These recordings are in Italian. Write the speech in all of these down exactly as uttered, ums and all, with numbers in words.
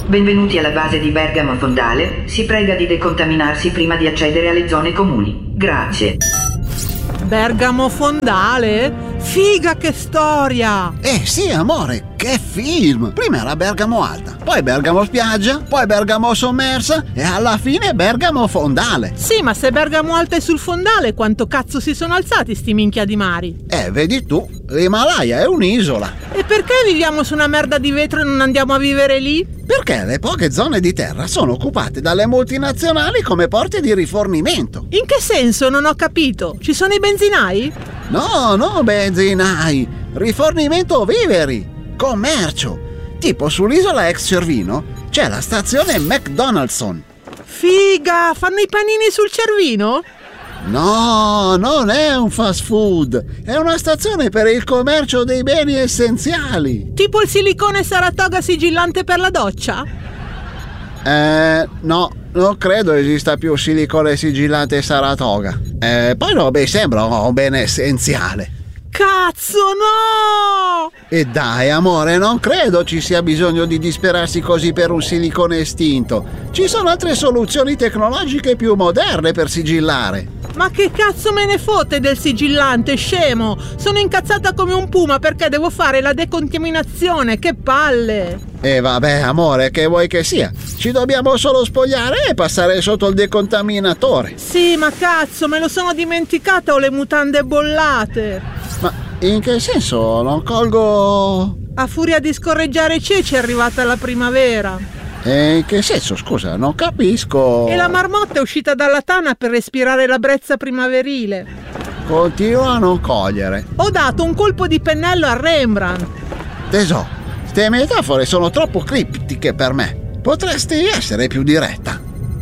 Benvenuti alla base di Bergamo Fondale. Si prega di decontaminarsi prima di accedere alle zone comuni. Grazie. Bergamo Fondale? Figa, che storia! Eh sì, amore, che film! Prima era Bergamo Alta, poi Bergamo Spiaggia, poi Bergamo Sommersa e alla fine Bergamo Fondale. Sì, ma se Bergamo Alta è sul fondale, quanto cazzo si sono alzati sti minchia di mari? Eh, vedi tu, l'Himalaya è un'isola. E perché viviamo su una merda di vetro e non andiamo a vivere lì? Perché le poche zone di terra sono occupate dalle multinazionali come porti di rifornimento. In che senso? Non ho capito. Ci sono i benzinai? No, no benzinai, rifornimento viveri, commercio. Tipo sull'isola ex Cervino c'è la stazione McDonaldson. Figa, fanno i panini sul Cervino? No, non è un fast food, è una stazione per il commercio dei beni essenziali. Tipo il silicone Saratoga sigillante per la doccia? Eh, no, non credo esista più silicone sigillante Saratoga. Eh, poi non mi sembra un bene essenziale. Cazzo, no! E dai, amore, non credo ci sia bisogno di disperarsi così per un silicone estinto. Ci sono altre soluzioni tecnologiche più moderne per sigillare. Ma che cazzo me ne fotte del sigillante, scemo? Sono incazzata come un puma perché devo fare la decontaminazione, che palle! E vabbè, amore, che vuoi che sia? Ci dobbiamo solo spogliare e passare sotto il decontaminatore. Sì, ma cazzo, me lo sono dimenticata, ho le mutande bollate. Ma in che senso? Non colgo... A furia di scorreggiare ceci è arrivata la primavera. E in che senso, scusa? Non capisco. E la marmotta è uscita dalla tana per respirare la brezza primaverile. Continua a non cogliere. Ho dato un colpo di pennello a Rembrandt. Tesò, ste metafore sono troppo criptiche per me. Potresti essere più diretta.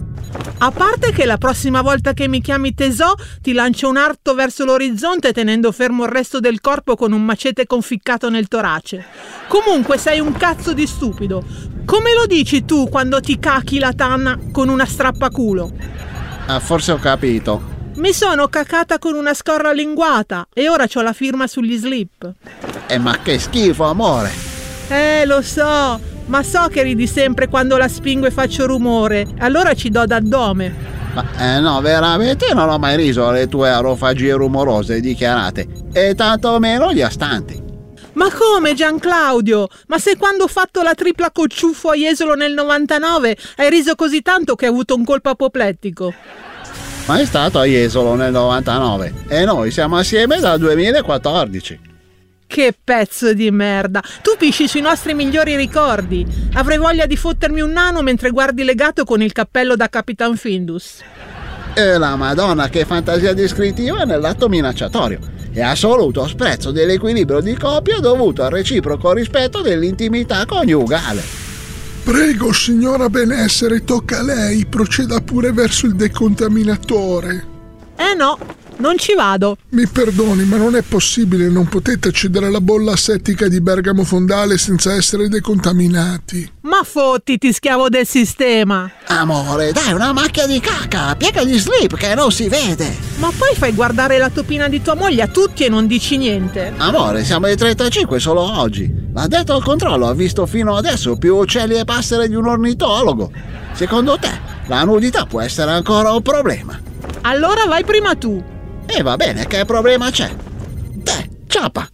A parte che la prossima volta che mi chiami Tesò ti lancio un arto verso l'orizzonte tenendo fermo il resto del corpo con un macete conficcato nel torace. Comunque sei un cazzo di stupido. Come lo dici tu quando ti cachi la tana con una strappaculo? Ah, forse ho capito. Mi sono cacata con una scorra linguata e ora c'ho la firma sugli slip. Eh, ma che schifo, amore. Eh, lo so, ma so che ridi sempre quando la spingo e faccio rumore, allora ci do d'addome. Ma eh no, veramente non ho mai riso alle tue arofagie rumorose dichiarate, e tanto meno gli astanti. Ma come, Gianclaudio? Ma se quando ho fatto la tripla cocciuffo a Jesolo nel novantanove hai riso così tanto che hai avuto un colpo apoplettico? Ma è stato a Jesolo nel novantanove e noi siamo assieme dal duemilaquattordici. Che pezzo di merda! Tu pisci sui nostri migliori ricordi. Avrei voglia di fottermi un nano mentre guardi legato con il cappello da Capitan Findus. E la Madonna, che fantasia descrittiva nell'atto minacciatorio e assoluto sprezzo dell'equilibrio di coppia dovuto al reciproco rispetto dell'intimità coniugale. Prego, signora Benessere, tocca a lei, proceda pure verso il decontaminatore. Eh no, non ci vado. Mi perdoni, ma non è possibile, non potete accedere alla bolla asettica di Bergamo Fondale senza essere decontaminati. Ma fottiti, schiavo del sistema. Amore, dai, una macchia di caca, piega gli slip che non si vede. Ma poi fai guardare la topina di tua moglie a tutti e non dici niente. Amore, siamo ai trentacinque solo oggi. L'addetto al controllo ha visto fino adesso più uccelli e passere di un ornitologo. Secondo te, la nudità può essere ancora un problema? Allora vai prima tu. E va bene, che problema c'è? Te, ciapa.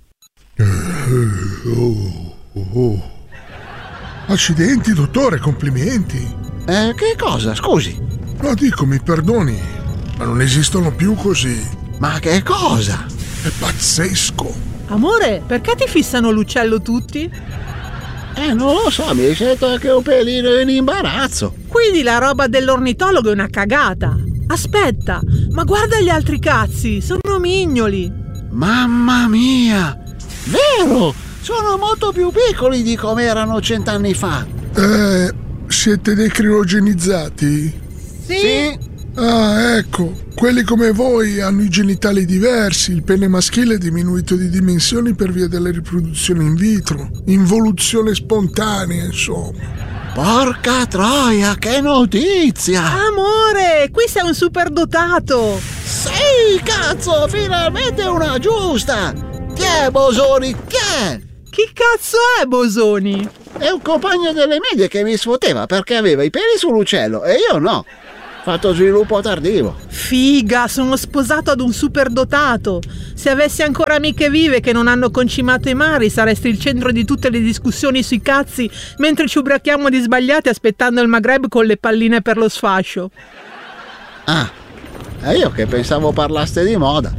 Oh, oh, oh. Accidenti, dottore, complimenti. Eh, che cosa, scusi? No, dico, mi perdoni, ma non esistono più così. Ma che cosa? È pazzesco. Amore, perché ti fissano l'uccello tutti? Eh, non lo so, mi sento anche un pelino in imbarazzo. Quindi la roba dell'ornitologo è una cagata. Aspetta, ma guarda gli altri cazzi, sono mignoli. Mamma mia, vero, sono molto più piccoli di come erano cent'anni fa. Eh, siete dei criogenizzati? Sì. Sì. Ah, ecco, quelli come voi hanno i genitali diversi, il pene maschile è diminuito di dimensioni per via della riproduzione in vitro, involuzione spontanea, insomma. Porca troia, che notizia! Amore, qui sei un superdotato. Sì, cazzo, finalmente una giusta! Tiè, Bosoni, tiè! Chi cazzo è Bosoni? È un compagno delle medie che mi sfoteva perché aveva i peli sull'uccello e io no. Fatto sviluppo tardivo. Figa, sono sposato ad un superdotato. Se avessi ancora amiche vive che non hanno concimato i mari, saresti il centro di tutte le discussioni sui cazzi mentre ci ubriachiamo di sbagliati aspettando il Maghreb con le palline per lo sfascio. Ah, e io che pensavo parlaste di moda.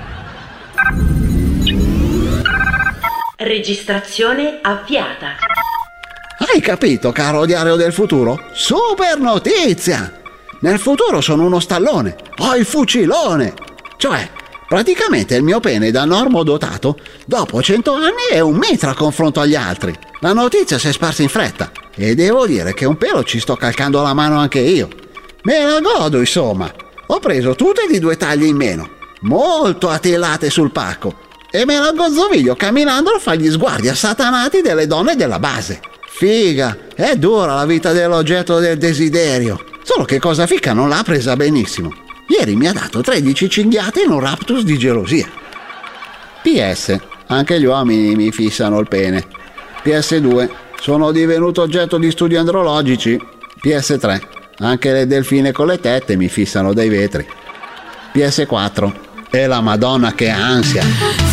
Registrazione avviata. Hai capito, caro diario del futuro? Super notizia! Nel futuro sono uno stallone, ho il fucilone! Cioè, praticamente il mio pene da normodotato, dopo cento anni è un metro a confronto agli altri. La notizia si è sparsa in fretta e devo dire che un pelo ci sto calcando la mano anche io. Me la godo, insomma. Ho preso tutte di due taglie in meno, molto attilate sul pacco, e me la gozzoviglio camminando a fare gli sguardi assatanati delle donne della base. Figa, è dura la vita dell'oggetto del desiderio. Solo che cosa fica non l'ha presa benissimo. Ieri mi ha dato tredici cinghiate in un raptus di gelosia. P S. Anche gli uomini mi fissano il pene. P S due. Sono divenuto oggetto di studi andrologici. P S tre. Anche le delfine con le tette mi fissano dai vetri. P S quattro. E la Madonna che ansia.